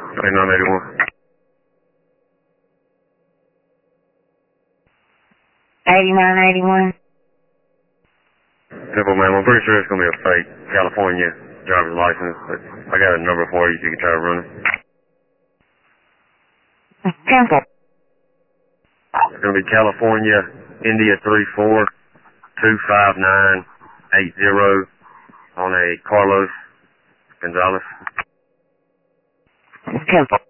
2981. 8981. Simple, ma'am. I'm pretty sure it's going to be a fake California driver's license, but I got a number for you so you can try to run it. Simple. It's going to be California, India 3425980 on a Carlos Gonzalez. Simple.